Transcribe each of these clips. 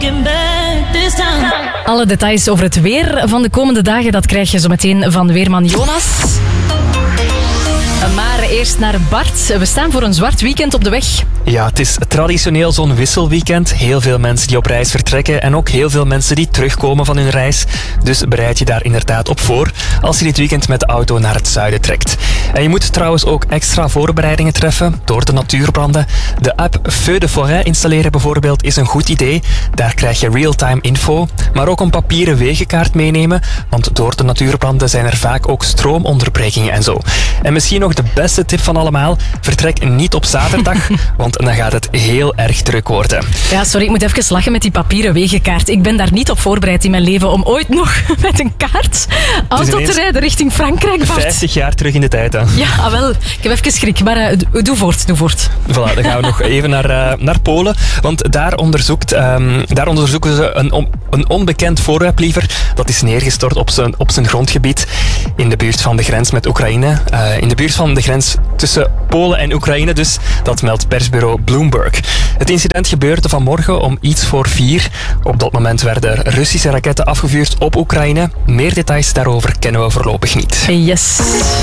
Alle details over het weer van de komende dagen, dat krijg je zo meteen van weerman Jonas. Maar eerst naar Bart. We staan voor een zwart weekend op de weg. Ja, het is traditioneel zo'n wisselweekend. Heel veel mensen die op reis vertrekken en ook heel veel mensen die terugkomen van hun reis. Dus bereid je daar inderdaad op voor als je dit weekend met de auto naar het zuiden trekt. En je moet trouwens ook extra voorbereidingen treffen door de natuurbranden. De app Feu de Forêt installeren bijvoorbeeld is een goed idee. Daar krijg je real-time info. Maar ook een papieren wegenkaart meenemen, want door de natuurbranden zijn er vaak ook stroomonderbrekingen en zo. En misschien nog de beste tip van allemaal, vertrek niet op zaterdag, want dan gaat het heel erg druk worden. Ja, sorry, ik moet even lachen met die papieren wegenkaart. Ik ben daar niet op voorbereid in mijn leven om ooit nog met een kaart auto te rijden richting Frankrijk, Bart. 50 jaar terug in de tijd, hè. Ja, wel. Ik heb even schrik, maar doe voort. Voilà, dan gaan we nog even naar Polen, want daar onderzoeken ze een onbekend voorwerp liever. Dat is neergestort op zijn grondgebied in de buurt van de grens met Oekraïne. In de buurt van de grens tussen Polen en Oekraïne dus. Dat meldt persbureau Bloomberg. Het incident gebeurde vanmorgen om iets voor 4. Op dat moment werden Russische raketten afgevuurd op Oekraïne. Meer details daarover kennen we voorlopig niet. Yes.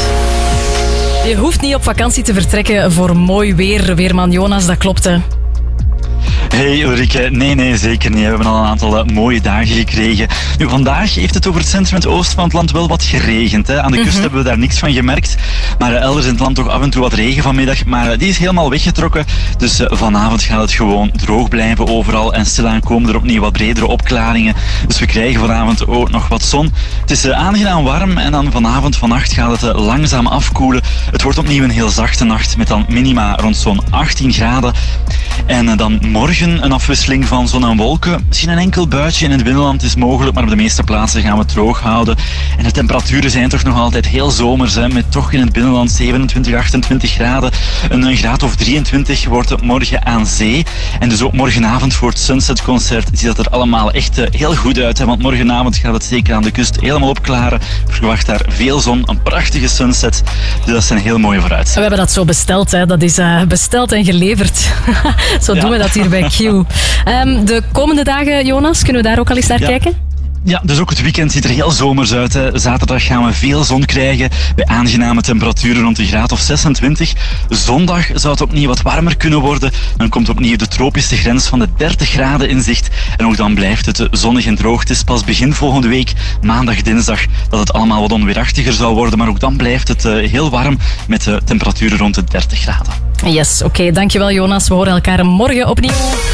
Je hoeft niet op vakantie te vertrekken voor mooi weer, weerman Jonas, dat klopt, hè? Hey Ulrike, nee, zeker niet. We hebben al een aantal mooie dagen gekregen. Nu, vandaag heeft het over het centrum en het oosten van het land wel wat geregend. Hè. Aan de kust hebben we daar niks van gemerkt. Maar elders in het land toch af en toe wat regen vanmiddag. Maar die is helemaal weggetrokken. Dus vanavond gaat het gewoon droog blijven overal. En stilaan komen er opnieuw wat bredere opklaringen. Dus we krijgen vanavond ook nog wat zon. Het is aangenaam warm en dan vannacht gaat het langzaam afkoelen. Het wordt opnieuw een heel zachte nacht met dan minima rond zo'n 18 graden. En dan morgen een afwisseling van zon en wolken. Misschien een enkel buitje in het binnenland is mogelijk, maar op de meeste plaatsen gaan we het droog houden. En de temperaturen zijn toch nog altijd heel zomers, hè, met toch in het binnenland 27, 28 graden. Een graad of 23 wordt het morgen aan zee. En dus ook morgenavond voor het Sunset-concert ziet dat er allemaal echt heel goed uit. Hè, want morgenavond gaat het zeker aan de kust helemaal opklaren. Ik verwacht daar veel zon, een prachtige sunset. Dus dat zijn heel mooie vooruitzichten. We hebben dat zo besteld, hè. Dat is besteld en geleverd. Zo doen we dat hier bij Q. De komende dagen, Jonas, kunnen we daar ook al eens naar kijken? Ja, dus ook het weekend ziet er heel zomers uit. Hè. Zaterdag gaan we veel zon krijgen bij aangename temperaturen rond een graad of 26. Zondag zou het opnieuw wat warmer kunnen worden. Dan komt opnieuw de tropische grens van de 30 graden in zicht. En ook dan blijft het zonnig en droog. Het is pas begin volgende week, maandag, dinsdag, dat het allemaal wat onweerachtiger zal worden. Maar ook dan blijft het heel warm met temperaturen rond de 30 graden. Yes, oké, dankjewel Jonas. We horen elkaar morgen opnieuw.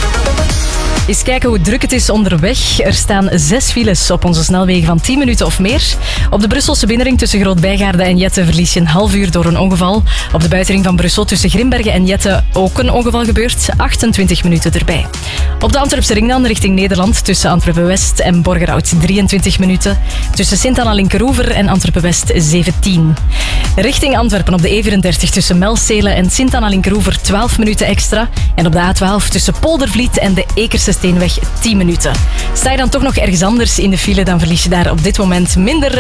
Eens kijken hoe druk het is onderweg. Er staan 6 files op onze snelwegen van 10 minuten of meer. Op de Brusselse binnenring tussen Groot-Bijgaarde en Jette verlies je een half uur door een ongeval. Op de buitenring van Brussel tussen Grimbergen en Jette ook een ongeval gebeurd. 28 minuten erbij. Op de Antwerpse ring dan richting Nederland tussen Antwerpen-West en Borgerhout 23 minuten. Tussen Sint-Anna-Linkeroever en Antwerpen-West 17. Richting Antwerpen op de E34 tussen Melstelen en Sint-Anna-Linkeroever 12 minuten extra. En op de A12 tussen Poldervliet en de Ekerse Steenweg 10 minuten. Sta je dan toch nog ergens anders in de file, dan verlies je daar op dit moment minder